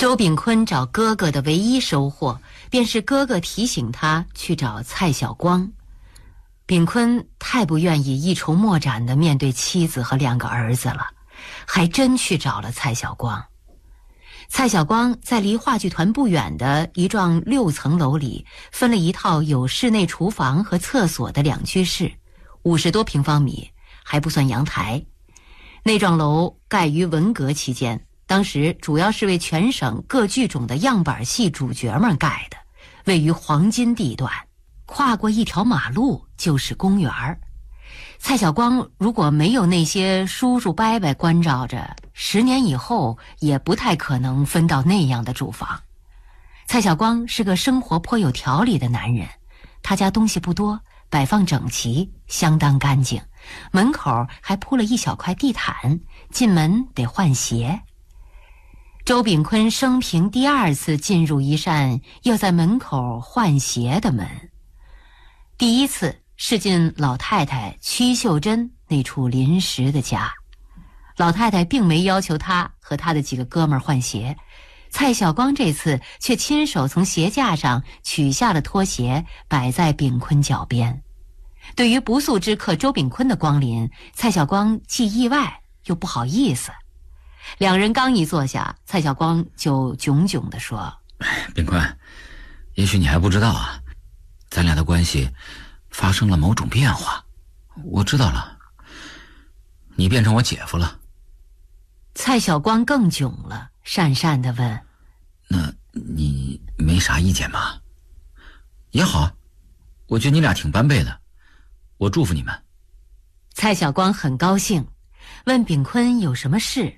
周炳坤找哥哥的唯一收获，便是哥哥提醒他去找蔡晓光。炳坤太不愿意一筹莫展地面对妻子和2个儿子了，还真去找了蔡晓光。蔡晓光在离话剧团不远的一幢6层楼里分了一套有室内厨房和厕所的2居室，50多平方米，还不算阳台。那幢楼盖于文革期间，当时主要是为全省各剧种的样板戏主角们盖的，位于黄金地段，跨过一条马路就是公园。蔡晓光如果没有那些叔叔伯伯关照着，10年以后也不太可能分到那样的住房。蔡晓光是个生活颇有条理的男人，他家东西不多，摆放整齐，相当干净，门口还铺了一小块地毯，进门得换鞋。周炳坤生平第2次进入一扇要在门口换鞋的门。第一次是进老太太屈秀珍那处临时的家，老太太并没要求他和他的几个哥们儿换鞋，蔡晓光这次却亲手从鞋架上取下了拖鞋，摆在炳坤脚边。对于不速之客周炳坤的光临，蔡晓光既意外又不好意思。2人刚一坐下，蔡晓光就炯炯地说： 炳坤，也许你还不知道啊，咱俩的关系发生了某种变化。我知道了，你变成我姐夫了。 蔡晓光更囧了，讪讪地问： 那你没啥意见吗？也好，我觉得你俩挺般配的，我祝福你们。 蔡晓光很高兴，问炳坤有什么事。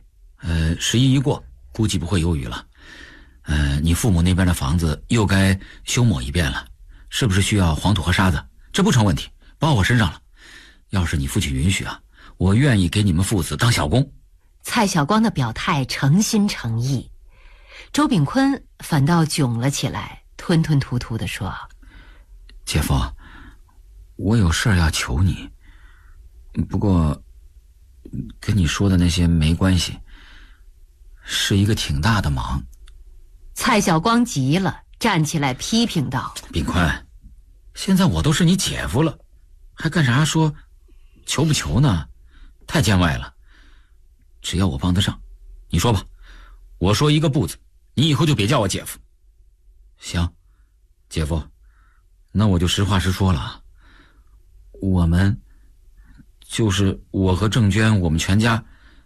11一过，估计不会有雨了。你父母那边的房子又该修抹一遍了，是不是需要黄土和沙子？这不成问题，包我身上了。要是你父亲允许啊，我愿意给你们父子当小工。 蔡晓光的表态诚心诚意，周炳坤反倒囧了起来，吞吞吐吐地说： 姐夫，我有事要求你，不过跟你说的那些没关系，是一个挺大的忙。 蔡晓光急了，站起来批评道： 炳坤，现在我都是你姐夫了，还干啥说求不求呢？太见外了。只要我帮得上，你说吧，我说一个不字，你以后就别叫我姐夫。行，姐夫，那我就实话实说了，我们就是我和郑娟，我们全家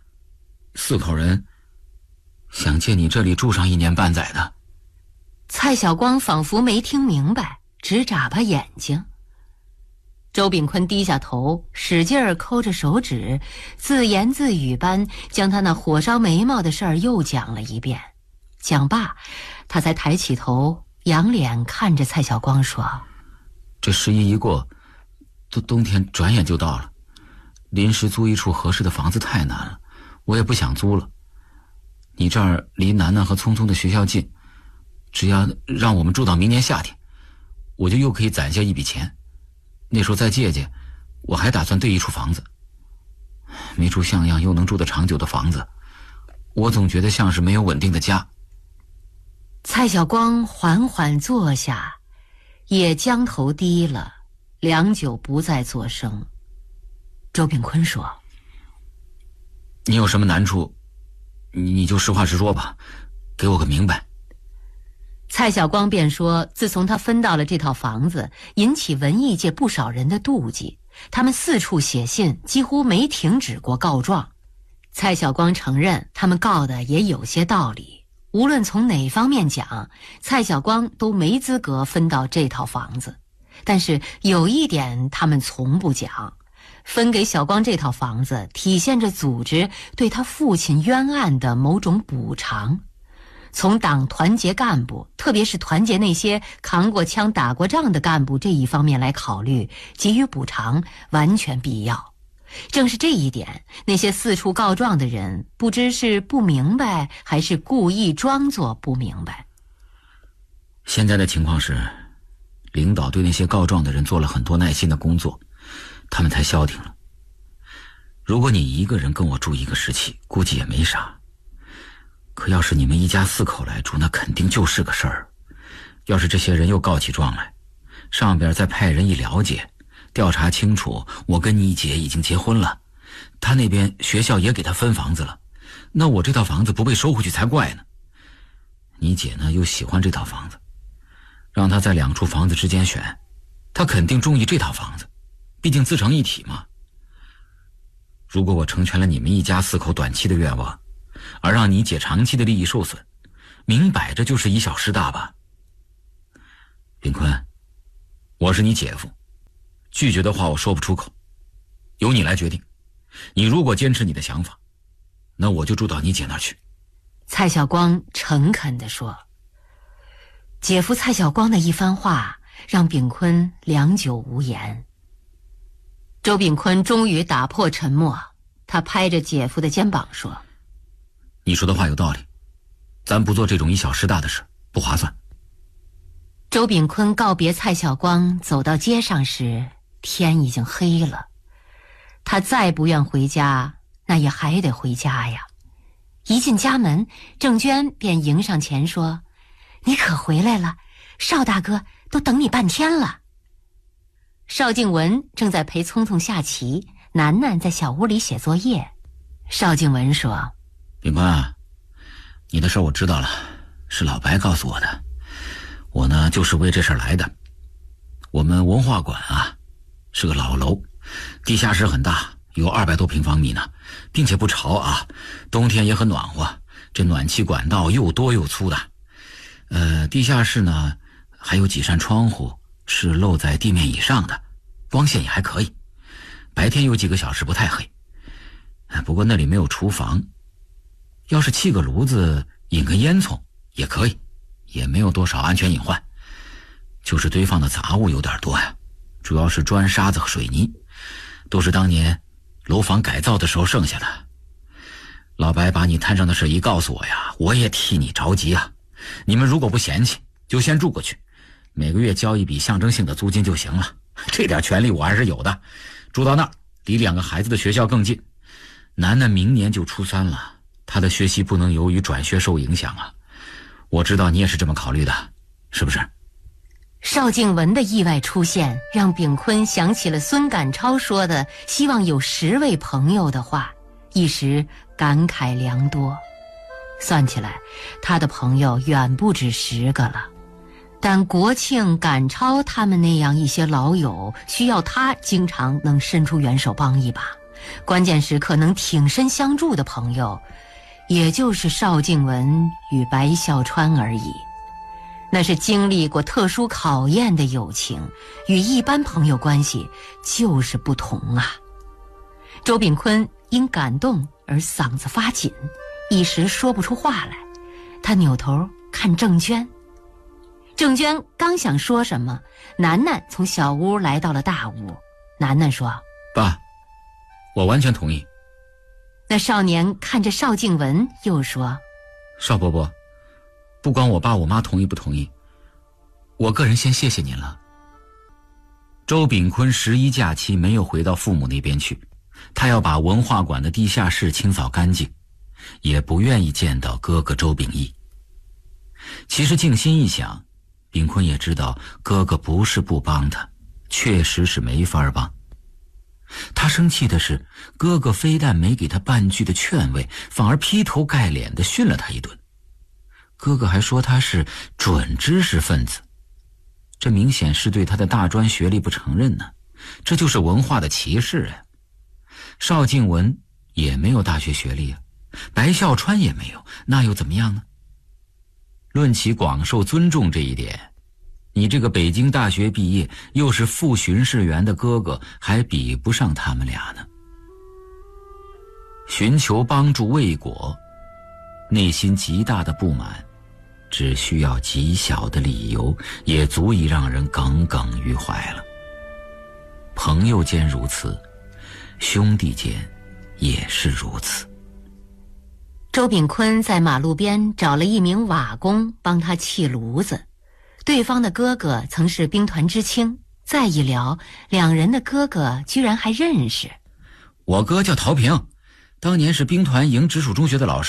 4口人想借你这里住上1年半载的。 蔡晓光仿佛没听明白，直眨巴眼睛。周炳坤低下头，使劲儿抠着手指，自言自语般将他那火烧眉毛的事儿又讲了一遍。讲罢，他才抬起头，仰脸看着蔡晓光说： 这11一过，冬天转眼就到了，临时租一处合适的房子太难了，我也不想租了。你这儿离楠楠和聪聪的学校近，只要让我们住到明年夏天，我就又可以攒下一笔钱，那时候再借，我还打算兑一处房子。没处像样又能住得长久的房子，我总觉得像是没有稳定的家。 蔡晓光缓缓坐下，也将头低了，良久不再作声。周炳坤说： 你有什么难处，你就实话实说吧，给我个明白。 蔡晓光便说，自从他分到了这套房子，引起文艺界不少人的妒忌，他们4处写信，几乎没停止过告状。蔡晓光承认他们告的也有些道理，无论从哪方面讲，蔡晓光都没资格分到这套房子。但是有一点他们从不讲，分给小光这套房子体现着组织对他父亲冤案的某种补偿。从党团结干部，特别是团结那些扛过枪打过仗的干部这一方面来考虑，给予补偿完全必要。正是这一点，那些4处告状的人不知是不明白还是故意装作不明白。 现在的情况是，领导对那些告状的人做了很多耐心的工作，他们才消停了。如果你一个人跟我住一个时期，估计也没啥。 可要是你们一家4口来住，那肯定就是个事儿。要是这些人又告起状来，上边再派人一了解，调查清楚我跟你姐已经结婚了，他那边学校也给他分房子了，那我这套房子不被收回去才怪呢。你姐呢又喜欢这套房子，让他在2处房子之间选，他肯定中意这套房子，毕竟自成一体嘛。如果我成全了你们一家4口短期的愿望，而让你姐长期的利益受损，明摆着就是以小失大吧。炳坤，我是你姐夫，拒绝的话我说不出口，由你来决定。你如果坚持你的想法，那我就住到你姐那儿去。 蔡晓光诚恳地说。姐夫蔡晓光的一番话让炳坤良久无言。周炳坤终于打破沉默，他拍着姐夫的肩膀说： 你说的话有道理，咱不做这种以小失大的事，不划算。 周炳坤告别蔡晓光，走到街上时，天已经黑了。他再不愿回家，那也还得回家呀。一进家门，郑娟便迎上前说：你可回来了，邵大哥都等你半天了。邵静文正在陪聪聪下棋，楠楠在小屋里写作业。邵静文说： 炳坤，你的事我知道了，是老白告诉我的，我呢就是为这事儿来的。我们文化馆啊是个老楼，地下室很大，有200多平方米呢，并且不潮啊，冬天也很暖和，这暖气管道又多又粗的。地下室呢还有几扇窗户是露在地面以上的，光线也还可以，白天有几个小时不太黑。不过那里没有厨房，要是砌个炉子引个烟囱也可以，也没有多少安全隐患，就是堆放的杂物有点多呀，主要是砖沙子和水泥，都是当年楼房改造的时候剩下的。老白把你摊上的事一告诉我呀，我也替你着急啊。你们如果不嫌弃，就先住过去，每个月交一笔象征性的租金就行了，这点权利我还是有的。住到那儿离2个孩子的学校更近，楠楠明年就初3了，她的学习不能由于转学受影响啊。我知道你也是这么考虑的，是不是？ 邵静文的意外出现让炳坤想起了孙赶超说的希望有10位朋友的话，一时感慨良多。算起来他的朋友远不止10个了，但国庆、赶超他们那样一些老友需要他经常能伸出援手帮一把，关键时可能挺身相助的朋友也就是邵静文与白孝川而已。那是经历过特殊考验的友情，与一般朋友关系就是不同啊。周炳坤因感动而嗓子发紧，一时说不出话来。他扭头看郑娟，郑娟刚想说什么，楠楠从小屋来到了大屋。楠楠说： 爸，我完全同意。 那少年看着邵静文又说： 邵伯伯，不管我爸我妈同意不同意，我个人先谢谢您了。周炳坤11假期没有回到父母那边去，他要把文化馆的地下室清扫干净，也不愿意见到哥哥周秉义。其实静心一想，炳坤也知道哥哥不是不帮他，确实是没法帮。他生气的是，哥哥非但没给他半句的劝慰，反而劈头盖脸地训了他一顿。哥哥还说他是准知识分子，这明显是对他的大专学历不承认呢，这就是文化的歧视啊。邵静文也没有大学学历啊，白孝川也没有，那又怎么样呢？论起广受尊重这一点，你这个北京大学毕业又是副巡视员的哥哥还比不上他们俩呢。寻求帮助未果，内心极大的不满，只需要极小的理由也足以让人耿耿于怀了。朋友间如此，兄弟间也是如此。 周炳坤在马路边找了一名瓦工帮他砌炉子，对方的哥哥曾是兵团知青，再一聊，两人的哥哥居然还认识。 我哥叫陶平，当年是兵团营直属中学的老师，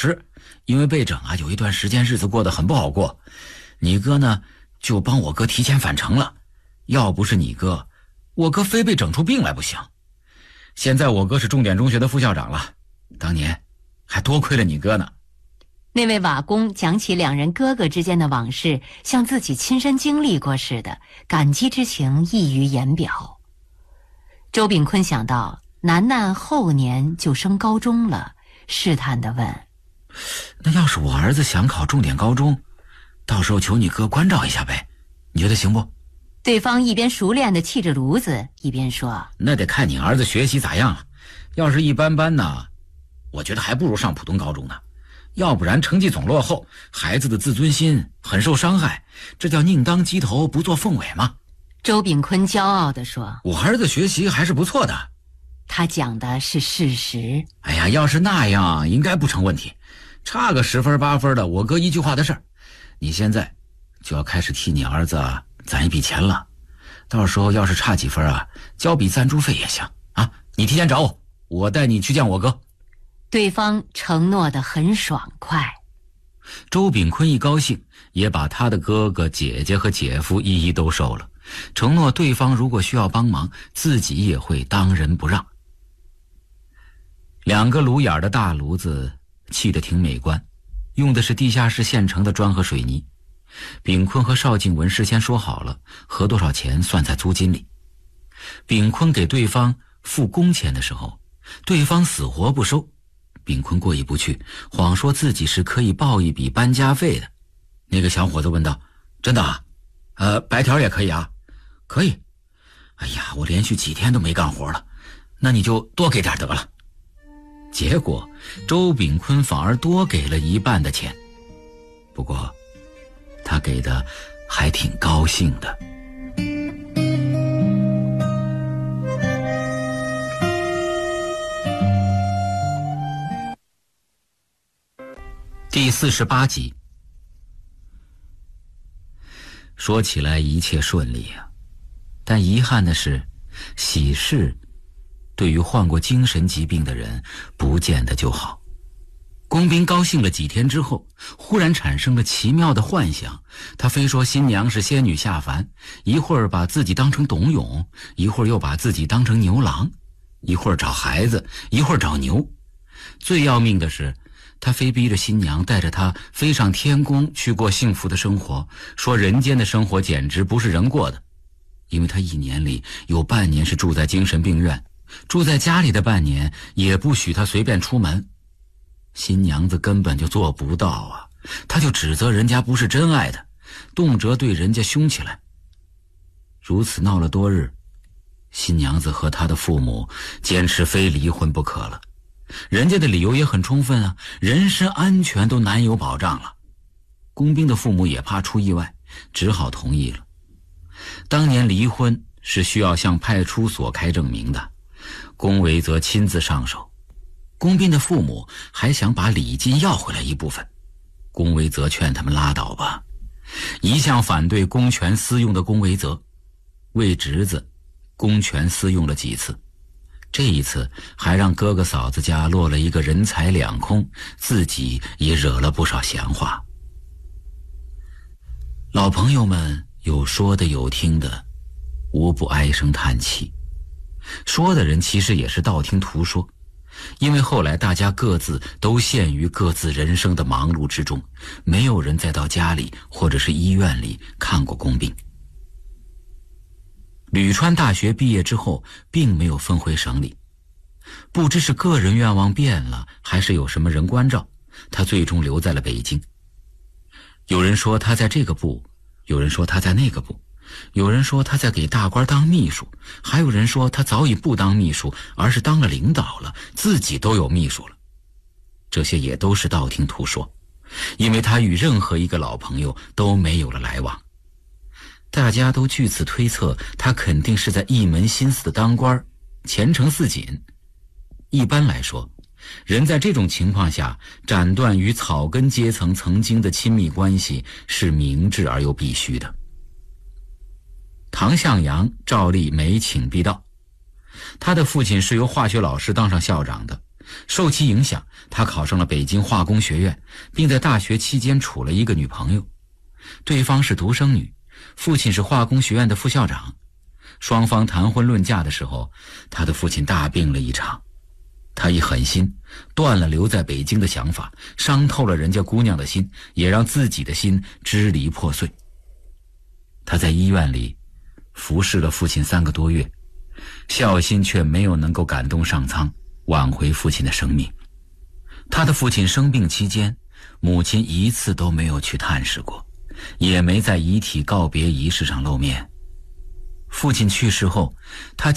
因为被整啊，有一段时间日子过得很不好过。你哥呢，就帮我哥提前返程了。要不是你哥，我哥非被整出病来不行。现在我哥是重点中学的副校长了，当年还多亏了你哥呢。 那位瓦工讲起两人哥哥之间的往事，像自己亲身经历过似的，感激之情溢于言表。周炳坤想到楠楠后年就升高中了，试探地问： 那要是我儿子想考重点高中，到时候求你哥关照一下呗，你觉得行不？ 对方一边熟练地气着炉子，一边说： 那得看你儿子学习咋样了。要是一般般呢，我觉得还不如上普通高中呢。要不然成绩总落后，孩子的自尊心很受伤害，这叫宁当鸡头不做凤尾吗？ 周炳坤骄傲地说： 我儿子学习还是不错的。 他讲的是事实。 哎呀，要是那样应该不成问题，差个10分8分的，我哥一句话的事儿。你现在就要开始替你儿子攒一笔钱了，到时候要是差几分啊，交笔赞助费也行啊。你提前找我，我带你去见我哥。 对方承诺得很爽快。 周炳坤一高兴，也把他的哥哥姐姐和姐夫一一都收了，承诺对方如果需要帮忙，自己也会当仁不让。2个炉眼的大炉子砌得挺美观，用的是地下室现成的砖和水泥。炳坤和邵静文事先说好了，合多少钱算在租金里。炳坤给对方付工钱的时候，对方死活不收。炳坤过意不去，谎说自己是可以报一笔搬家费的。那个小伙子问道：真的啊？白条也可以啊？可以。哎呀，我连续几天都没干活了，那你就多给点得了。结果周炳坤反而多给了1半的钱，不过他给的还挺高兴的。第48集。说起来一切顺利啊，但遗憾的是，喜事对于患过精神疾病的人不见得就好。工兵高兴了几天之后，忽然产生了奇妙的幻想，他非说新娘是仙女下凡，一会儿把自己当成董永，一会儿又把自己当成牛郎，一会儿找孩子，一会儿找牛。最要命的是，他非逼着新娘带着他飞上天宫去过幸福的生活，说人间的生活简直不是人过的。因为他1年里有半年是住在精神病院，住在家里的半年也不许他随便出门。新娘子根本就做不到啊，他就指责人家不是真爱的，动辄对人家凶起来。如此闹了多日，新娘子和他的父母坚持非离婚不可了。人家的理由也很充分啊，人身安全都难有保障了。工兵的父母也怕出意外，只好同意了。当年离婚是需要向派出所开证明的，龚维则亲自上手。工兵的父母还想把礼金要回来一部分，龚维则劝他们拉倒吧。一向反对公权私用的龚维则，为侄子公权私用了几次，这一次还让哥哥嫂子家落了一个人财两空，自己也惹了不少闲话。老朋友们有说的有听的，无不唉声叹气。说的人其实也是道听途说，因为后来大家各自都陷于各自人生的忙碌之中，没有人再到家里或者是医院里看过工病。吕川大学毕业之后并没有分回省里，不知是个人愿望变了，还是有什么人关照，他最终留在了北京。有人说他在这个部，有人说他在那个部，有人说他在给大官当秘书，还有人说他早已不当秘书，而是当了领导了，自己都有秘书了。这些也都是道听途说，因为他与任何一个老朋友都没有了来往。大家都据此推测，他肯定是在一门心思的当官，前程似锦。一般来说，人在这种情况下斩断与草根阶层曾经的亲密关系是明智而又必须的。唐向阳照例每请必到，他的父亲是由化学老师当上校长的， 受其影响，他考上了北京化工学院，并在大学期间处了一个女朋友。对方是独生女，父亲是化工学院的副校长。双方谈婚论嫁的时候，他的父亲大病了一场。他一狠心，断了留在北京的想法，伤透了人家姑娘的心，也让自己的心支离破碎。他在医院里服侍了父亲3个多月，孝心却没有能够感动上苍，挽回父亲的生命。他的父亲生病期间，母亲一次都没有去探视过，也没在遗体告别仪式上露面。父亲去世后，他